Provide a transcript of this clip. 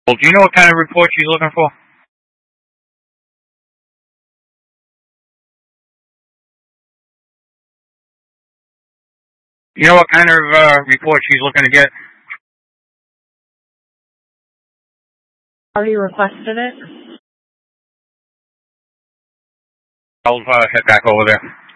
Well, do you know what kind of report she's looking for? You know what kind of report she's looking to get? Already requested it? I'll head back over there.